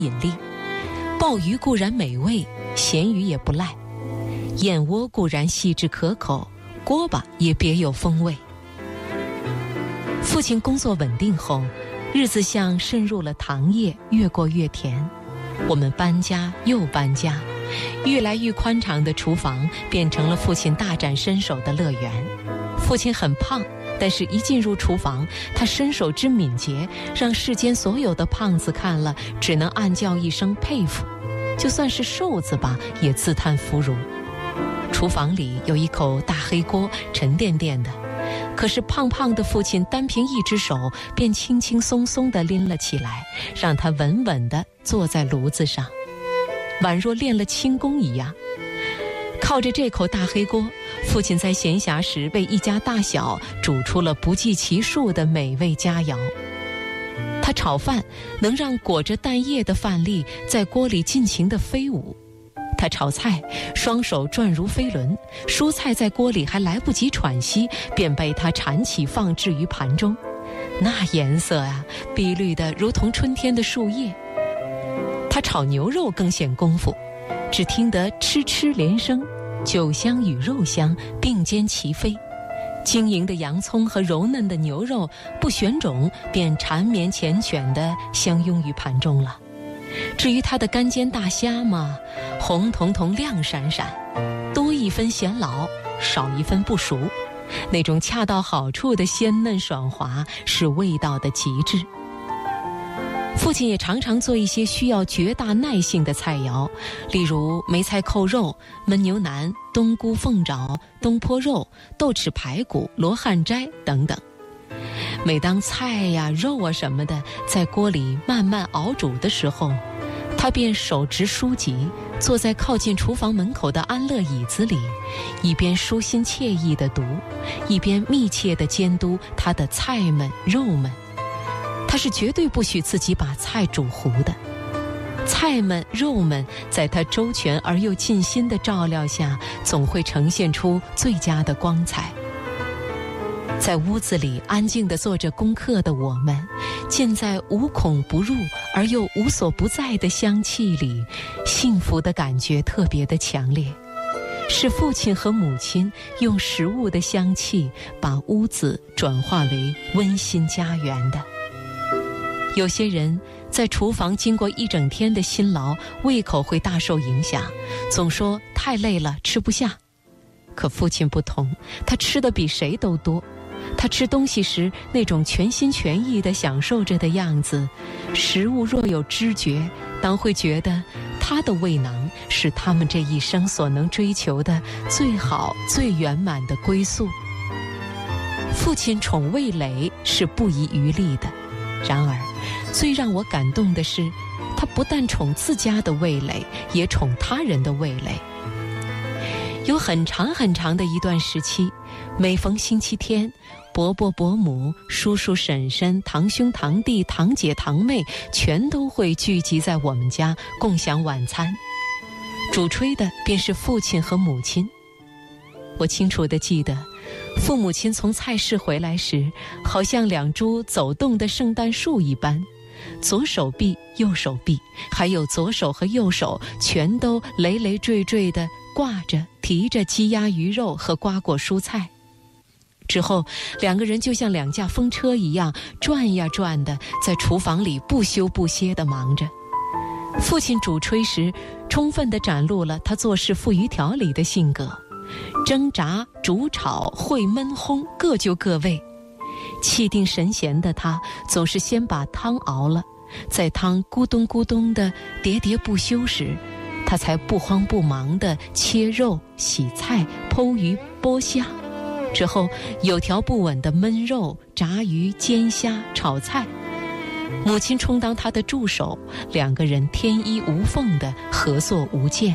引力。鲍鱼固然美味，咸鱼也不赖；燕窝固然细致可口，锅巴也别有风味。父亲工作稳定后，日子像渗入了糖液，越过越甜。我们搬家又搬家，越来越宽敞的厨房变成了父亲大展身手的乐园。父亲很胖，但是一进入厨房，他身手之敏捷，让世间所有的胖子看了只能暗叫一声佩服，就算是瘦子吧，也自叹弗如。厨房里有一口大黑锅，沉甸甸的，可是胖胖的父亲单凭一只手便轻轻松松地拎了起来，让他稳稳地坐在炉子上，宛若练了轻功一样。靠着这口大黑锅，父亲在闲暇时为一家大小煮出了不计其数的美味佳肴。他炒饭能让裹着蛋液的饭粒在锅里尽情地飞舞，他炒菜双手转如飞轮，蔬菜在锅里还来不及喘息，便被他铲起放置于盘中，那颜色啊，碧绿的如同春天的树叶。他炒牛肉更显功夫，只听得哧哧连声，酒香与肉香并肩齐飞，晶莹的洋葱和柔嫩的牛肉不选种便缠绵缱绻地相拥于盘中了。至于他的干煎大虾嘛，红彤彤亮闪闪，多一分显老，少一分不熟，那种恰到好处的鲜嫩爽滑是味道的极致。父亲也常常做一些需要绝大耐性的菜肴，例如梅菜扣肉、焖牛腩、冬菇凤爪、东坡肉、豆豉排骨、罗汉斋等等。每当菜呀、肉啊什么的在锅里慢慢熬煮的时候，他便手执书籍，坐在靠近厨房门口的安乐椅子里，一边舒心惬意地读，一边密切地监督他的菜们肉们。他是绝对不许自己把菜煮糊的，菜们肉们在他周全而又尽心的照料下，总会呈现出最佳的光彩。在屋子里安静地做着功课的我们，浸在无孔不入而又无所不在的香气里，幸福的感觉特别的强烈，是父亲和母亲用食物的香气把屋子转化为温馨家园的。有些人在厨房经过一整天的辛劳，胃口会大受影响，总说太累了吃不下。可父亲不同，他吃的比谁都多。他吃东西时那种全心全意地享受着的样子，食物若有知觉，当会觉得他的胃囊是他们这一生所能追求的最好最圆满的归宿。父亲宠味蕾是不遗余力的，然而最让我感动的是，他不但宠自家的味蕾，也宠他人的味蕾。有很长很长的一段时期，每逢星期天，伯伯伯母、叔叔婶婶、堂兄堂弟、堂姐堂妹全都会聚集在我们家共享晚餐，主炊的便是父亲和母亲。我清楚地记得，父母亲从菜市回来时，好像两株走动的圣诞树一般，左手臂右手臂还有左手和右手全都累累赘赘地挂着提着鸡鸭鱼肉和瓜果蔬菜。之后两个人就像两架风车一样转呀转的，在厨房里不休不歇地忙着。父亲主炊时，充分地展露了他做事富于条理的性格，蒸炸煮炒烩焖烘各就各位。气定神闲的他总是先把汤熬了，在汤咕咚咕咚的喋喋不休时，他才不慌不忙地切肉洗菜剖鱼剥虾，之后有条不紊地焖肉炸鱼煎虾炒菜。母亲充当他的助手，两个人天衣无缝地合作无间。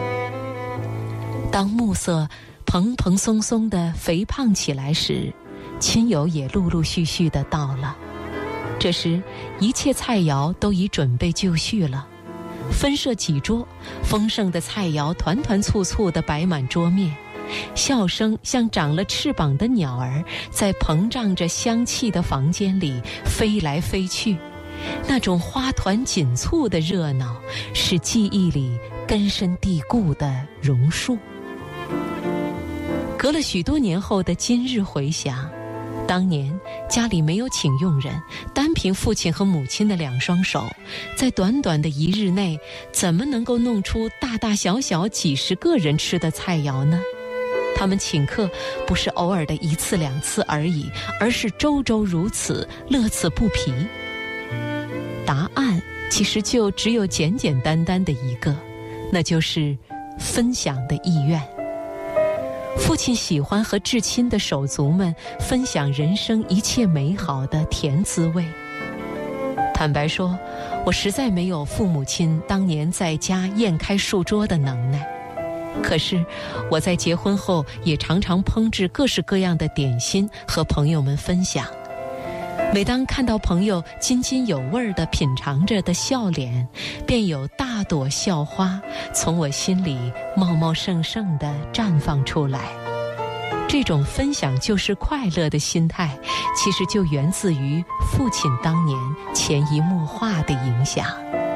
当暮色蓬蓬松松地肥胖起来时，亲友也陆陆续续地到了。这时一切菜肴都已准备就绪了，分设几桌，丰盛的菜肴团团簇簇地摆满桌面，笑声像长了翅膀的鸟儿在膨胀着香气的房间里飞来飞去， 那种花团锦簇的热闹，是记忆里根深蒂固的榕树。隔了许多年后的今日回想，当年家里没有请佣人，单凭父亲和母亲的两双手，在短短的一日内，怎么能够弄出大大小小几十个人吃的菜肴呢？他们请客不是偶尔的一次两次而已，而是周周如此，乐此不疲。答案其实就只有简简单单的一个，那就是分享的意愿。父亲喜欢和至亲的手足们分享人生一切美好的甜滋味。坦白说，我实在没有父母亲当年在家宴开数桌的能耐。可是我在结婚后也常常烹制各式各样的点心和朋友们分享。每当看到朋友津津有味地品尝着的笑脸，便有大朵笑花从我心里茂茂盛盛地绽放出来。这种分享就是快乐的心态，其实就源自于父亲当年潜移默化的影响。